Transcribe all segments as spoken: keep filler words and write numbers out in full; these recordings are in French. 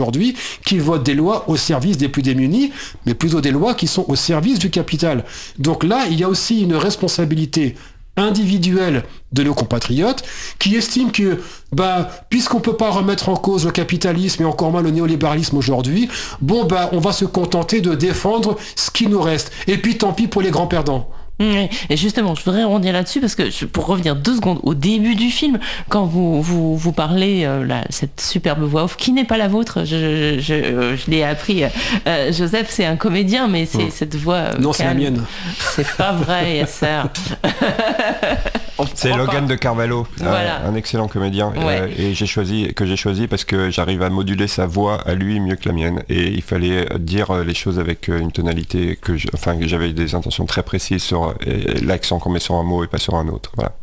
aujourd'hui qu'ils votent des lois au service des plus démunis, mais plutôt des lois qui sont au service du capital. Donc là, il y a aussi une responsabilité individuelle de nos compatriotes qui estiment que bah, puisqu'on ne peut pas remettre en cause le capitalisme et encore moins le néolibéralisme aujourd'hui, bon bah, on va se contenter de défendre ce qui nous reste. Et puis tant pis pour les grands perdants. Et justement, je voudrais rebondir là-dessus parce que je, pour revenir deux secondes au début du film, quand vous vous, vous parlez euh, là, cette superbe voix off qui n'est pas la vôtre, je, je, je, je l'ai appris. Euh, Joseph, c'est un comédien, mais c'est mmh. cette voix. Euh, non, calme. C'est la mienne. C'est pas vrai, Yasser. C'est Logan pas. de Carvalho, voilà. un, un excellent comédien, ouais. euh, et j'ai choisi que j'ai choisi parce que j'arrive à moduler sa voix à lui mieux que la mienne, et il fallait dire les choses avec une tonalité que, je, enfin, que j'avais des intentions très précises sur l'accent qu'on met sur un mot et pas sur un autre. Voilà.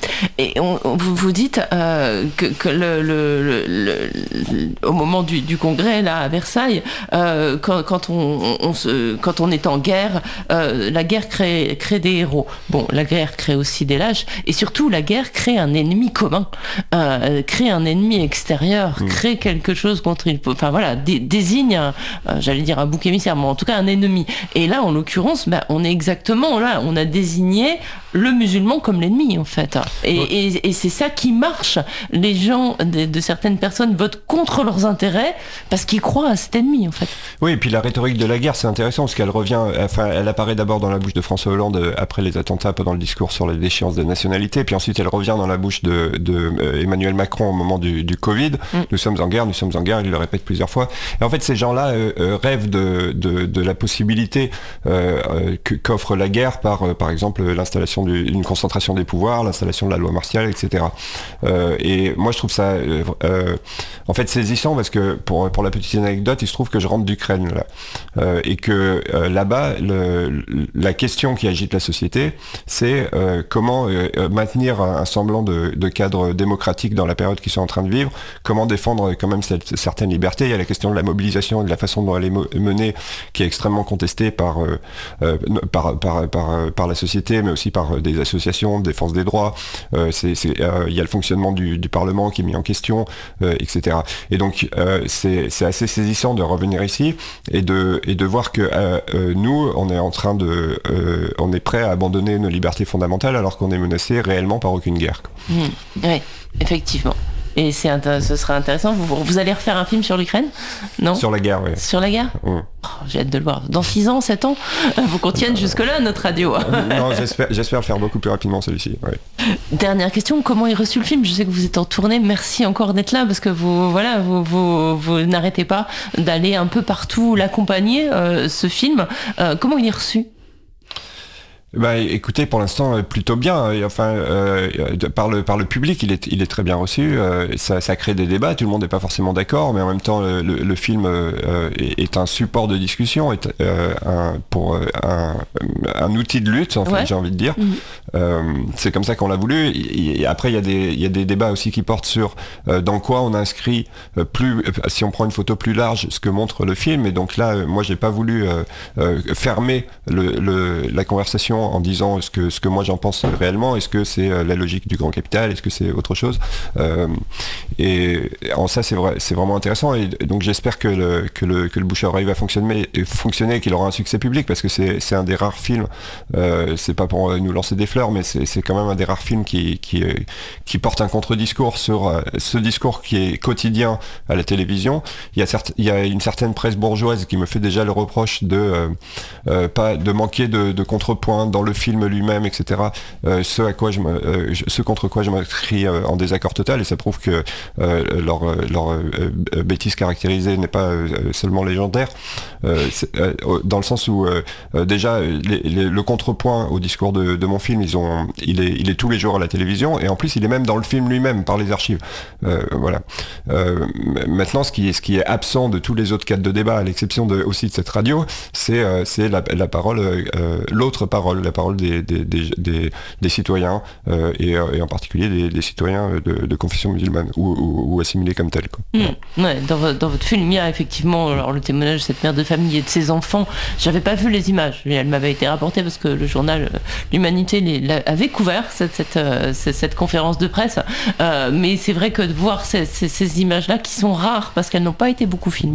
Et on, on, vous vous dites euh, que, que le, le, le, le, au moment du, du congrès là à Versailles, euh, quand, quand, on, on se, quand on est en guerre, euh, la guerre crée, crée des héros. Bon, la guerre crée aussi des lâches, et surtout la guerre crée un ennemi commun, euh, crée un ennemi extérieur, mmh. crée quelque chose contre il, enfin voilà, dé, désigne, un, euh, j'allais dire un bouc émissaire, mais en tout cas un ennemi. Et là, en l'occurrence, bah, on est exactement là, on a désigné le musulman comme l'ennemi en fait. Et, ouais. et, et c'est ça qui marche. Les gens de, de certaines personnes votent contre leurs intérêts parce qu'ils croient à cet ennemi en fait. Oui, et puis la rhétorique de la guerre, c'est intéressant parce qu'elle revient, enfin, elle apparaît d'abord dans la bouche de François Hollande après les attentats, pendant le discours sur la déchéance des nationalités, puis ensuite elle revient dans la bouche de, de euh, Emmanuel Macron au moment du, du Covid. Mm. Nous sommes en guerre, nous sommes en guerre, il le répète plusieurs fois. Et en fait, ces gens-là euh, euh, rêvent de, de, de la possibilité euh, euh, qu'offre la guerre par, euh, par exemple, l'installation d'une concentration des pouvoirs, l'installation de la loi martiale, et cetera. Euh, et moi, je trouve ça euh, euh, en fait saisissant parce que pour, pour la petite anecdote, il se trouve que je rentre d'Ukraine là, euh, et que euh, là-bas, le, la question qui agite la société, c'est euh, comment euh, maintenir un, un semblant de, de cadre démocratique dans la période qu'ils sont en train de vivre, comment défendre quand même cette, certaines libertés. Il y a la question de la mobilisation et de la façon dont elle est menée qui est extrêmement contestée par, euh, euh, par, par, par, par la société, mais aussi par des associations de défense des droits. Euh, c'est, c'est, euh, il y a le fonctionnement du, du Parlement qui est mis en question, euh, et cetera. Et donc, euh, c'est, c'est assez saisissant de revenir ici et de, et de voir que euh, euh, nous, on est en train de... Euh, on est prêt à abandonner nos libertés fondamentales alors qu'on est menacé réellement par aucune guerre. Mmh. Oui, effectivement. Et c'est intér- ce sera intéressant. Vous, vous allez refaire un film sur l'Ukraine ? Non ? Sur la guerre, oui. Sur la guerre ? mmh. oh, J'ai hâte de le voir. Dans six ans, sept ans ? Vous qu'on tienne jusque-là, notre radio. Non, j'espère, j'espère le faire beaucoup plus rapidement, celui-ci. Ouais. Dernière question, comment est reçu le film ? Je sais que vous êtes en tournée. Merci encore d'être là, parce que vous, voilà, vous, vous, vous n'arrêtez pas d'aller un peu partout l'accompagner, euh, ce film. Euh, comment il est reçu ? Bah, écoutez, pour l'instant, plutôt bien. Enfin, euh, par le par le public, il est il est très bien reçu. Euh, ça ça crée des débats. Tout le monde n'est pas forcément d'accord, mais en même temps, le, le film euh, est, est un support de discussion, est euh, un pour un, un outil de lutte. En fait, ouais. j'ai envie de dire. Mmh. Euh, c'est comme ça qu'on l'a voulu. Et, et après, il y a des il y a des débats aussi qui portent sur euh, dans quoi on inscrit euh, plus. Si on prend une photo plus large, ce que montre le film. Et donc là, moi, j'ai pas voulu euh, euh, fermer le, le la conversation en disant ce que, ce que moi j'en pense réellement, est-ce que c'est euh, la logique du grand capital, est-ce que c'est autre chose, euh, et en ça c'est, vrai, c'est vraiment intéressant, et, et donc j'espère que le, que le, que le bouche à oreille va fonctionner, fonctionner, qu'il aura un succès public, parce que c'est, c'est un des rares films, euh, c'est pas pour nous lancer des fleurs, mais c'est, c'est quand même un des rares films qui, qui, qui porte un contre-discours sur euh, ce discours qui est quotidien à la télévision. Il y a, certes, il y a une certaine presse bourgeoise qui me fait déjà le reproche de, euh, euh, pas, de manquer de, de contrepoint dans le film lui-même, et cetera. Euh, ce à quoi je me, euh, ce contre quoi je m'inscris euh, en désaccord total, et ça prouve que euh, leur, leur euh, bêtise caractérisée n'est pas euh, seulement légendaire, euh, euh, dans le sens où euh, déjà les, les, le contrepoint au discours de, de mon film, ils ont, il est, il est tous les jours à la télévision, et en plus il est même dans le film lui-même par les archives. Euh, voilà. Euh, maintenant, ce qui est, ce qui est absent de tous les autres cadres de débat, à l'exception de, aussi de cette radio, c'est, euh, c'est la, la parole, euh, l'autre parole. La parole des, des, des, des, des citoyens euh, et, et en particulier des, des citoyens de, de confession musulmane ou, ou, ou assimilés comme tels. Quoi. Mmh. Ouais, dans, dans votre film, il y a effectivement alors, le témoignage de cette mère de famille et de ses enfants. J'avais pas vu les images, elle m'avait été rapportée parce que le journal L'Humanité les, avait couvert cette, cette, cette, cette conférence de presse. Euh, mais c'est vrai que de voir ces, ces, ces images-là qui sont rares parce qu'elles n'ont pas été beaucoup filmées.